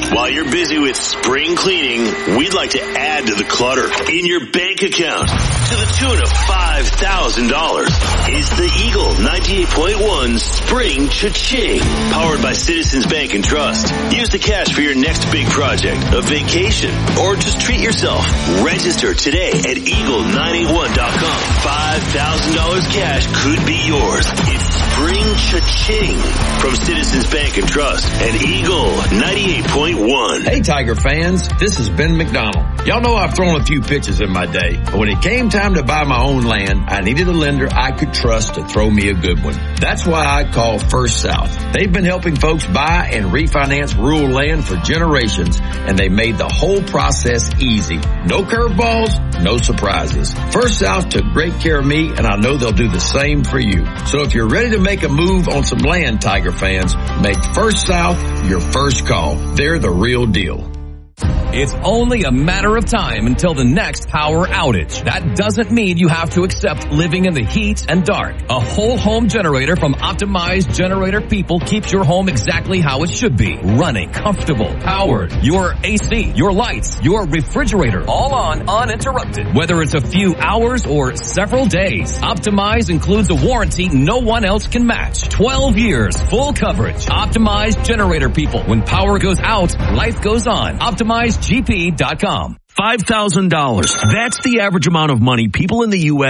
While you're busy with spring cleaning, we'd like to add to the clutter in your bank account to the tune of $5,000. It's the Eagle 98.1 Spring Cha-Ching, powered by Citizens Bank and Trust. Use the cash for your next big project, a vacation, or just treat yourself. Register today at eagle981.com. $5,000 cash could be yours. It's Spring Cha-Ching from Citizens Bank and Trust and Eagle 98.1. Hey, Tiger fans, this is Ben McDonald. Y'all know I've thrown a few pitches in my day, but when it came time to buy my own land, I needed a lender I could trust to throw me a good one. That's why I call First South. They've been helping folks buy and refinance rural land for generations, and they made the whole process easy. No curveballs, no surprises. First South took great care of me, and I know they'll do the same for you. So if you're ready to make a move on some land, Tiger fans, make First South your first call. They're the real deal. It's only a matter of time until the next power outage. That doesn't mean you have to accept living in the heat and dark. A whole home generator from Optimized Generator People keeps your home exactly how it should be. Running, comfortable, powered. Your AC, your lights, your refrigerator, all on uninterrupted. Whether it's a few hours or several days, Optimized includes a warranty no one else can match. 12 years, full coverage. Optimized Generator People. When power goes out, life goes on. OptimizedGP.com. $5,000. That's the average amount of money people in the U.S.